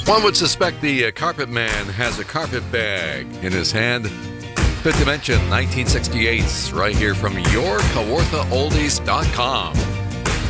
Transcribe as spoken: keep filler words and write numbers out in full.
One would suspect the uh, carpet man has a carpet bag in his hand. Fifth Dimension, nineteen sixty-eight, right here from your Kawartha Oldies dot com.